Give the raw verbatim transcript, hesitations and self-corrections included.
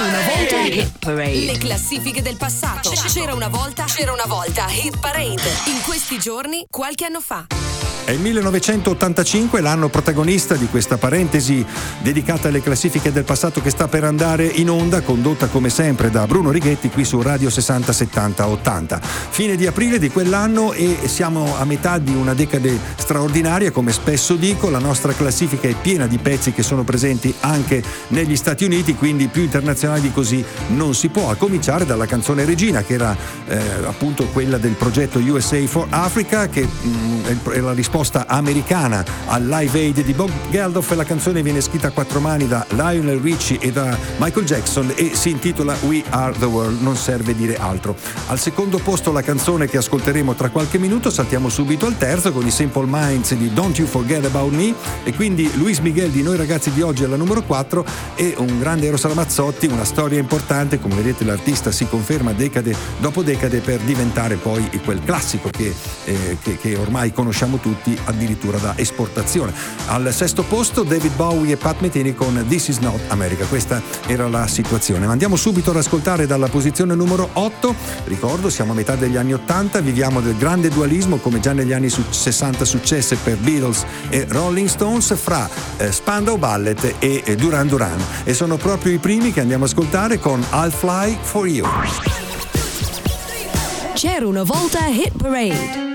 C'era una volta Hit Parade. Le classifiche del passato. C'era una volta, c'era una volta Hit Parade. In questi giorni, qualche anno fa. È il millenovecentottantacinque, l'anno protagonista di questa parentesi dedicata alle classifiche del passato che sta per andare in onda, condotta come sempre da Bruno Righetti qui su Radio sessanta settanta ottanta. Fine di aprile di quell'anno e siamo a metà di una decade straordinaria, come spesso dico. La nostra classifica è piena di pezzi che sono presenti anche negli Stati Uniti, quindi più internazionali di così non si può, a cominciare dalla canzone regina, che era eh, appunto quella del progetto U S A for Africa, che mh, è la risposta americana al Live Aid di Bob Geldof. La canzone viene scritta a quattro mani da Lionel Richie e da Michael Jackson e si intitola We Are the World, non serve dire altro. Al secondo posto la canzone che ascolteremo tra qualche minuto, saltiamo subito al terzo con i Simple Minds di Don't You Forget About Me, e quindi Luis Miguel di Noi Ragazzi di Oggi alla numero quattro, e un grande Eros Ramazzotti, una storia importante. Come vedete l'artista si conferma decade dopo decade per diventare poi quel classico che, eh, che, che ormai conosciamo tutti, addirittura da esportazione. Al sesto posto David Bowie e Pat Metheny con This Is Not America. Questa era la situazione. Ma andiamo subito ad ascoltare dalla posizione numero otto. Ricordo, siamo a metà degli anni ottanta, viviamo del grande dualismo come già negli anni sessanta successe per Beatles e Rolling Stones, fra eh, Spandau Ballet e eh, Duran Duran, e sono proprio i primi che andiamo ad ascoltare con I'll Fly For You. C'era una volta Hit Parade.